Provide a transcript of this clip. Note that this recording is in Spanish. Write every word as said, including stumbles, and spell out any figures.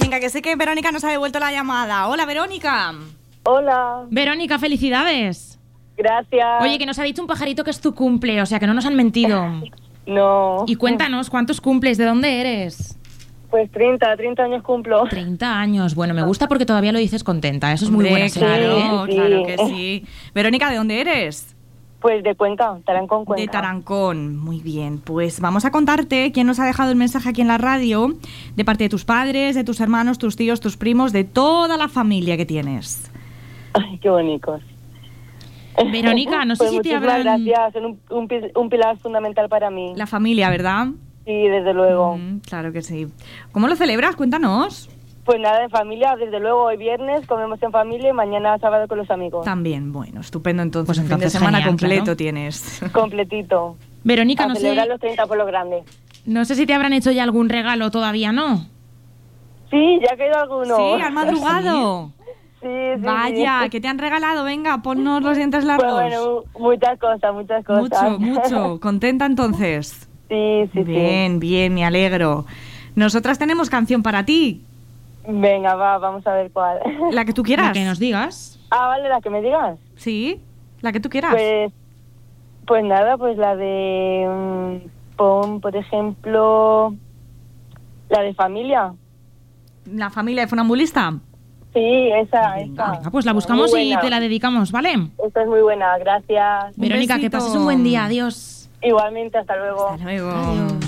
Venga, que sé que Verónica nos ha devuelto la llamada. Hola, Verónica. Hola. Verónica, felicidades. Gracias. Oye, que nos ha dicho un pajarito que es tu cumple, o sea que no nos han mentido. No. Y cuéntanos, ¿cuántos cumples? ¿De dónde eres? Pues treinta, treinta años cumplo. treinta años. Bueno, me gusta porque todavía lo dices contenta. Eso es muy buena señal, Claro, ¿eh? Sí. claro que sí. Verónica, ¿de dónde eres? Pues de Cuenca, Tarancón, Cuenca. De Tarancón. Muy bien, pues vamos a contarte quién nos ha dejado el mensaje aquí en la radio, de parte de tus padres, de tus hermanos, tus tíos, tus primos, de toda la familia que tienes. Ay, qué bonitos. Verónica, no sé Pues si te muchísimas habrán... gracias, son un, un, pi- un pilar fundamental para mí. La familia, ¿verdad? Sí, desde luego. Mm, claro que sí. ¿Cómo lo celebras? Cuéntanos. Pues nada, de familia, desde luego hoy viernes comemos en familia y mañana sábado con los amigos. También, bueno, estupendo entonces. Pues un fin de entonces semana genial, completo claro. tienes. Completito. Verónica, A no sé, celebrar los treinta por lo grande. no sé si te habrán hecho ya algún regalo, todavía no. Sí, ya ha caído alguno. Sí, han madrugado. Sí, sí, Vaya, sí. ¿qué te han regalado? Venga, ponnos los dientes Pues largos. bueno, muchas cosas, muchas cosas. Mucho, mucho. ¿Contenta entonces? Sí, sí, Bien, bien, me alegro. Nosotras tenemos canción para ti, sí. Venga, va, vamos a ver cuál. la que tú quieras. La que nos digas. Ah, vale, la que me digas. Sí, la que tú quieras. Pues, pues nada, pues la de, mm, pon, por ejemplo, la de familia. La familia de Funambulista. Sí, esa, Venga, esa. Venga, pues la buscamos Muy y buena. te la dedicamos, ¿vale? Esta es muy buena, gracias. Un Verónica, que besito. pases un buen día. Adiós. Igualmente, hasta luego. Hasta luego. Adiós.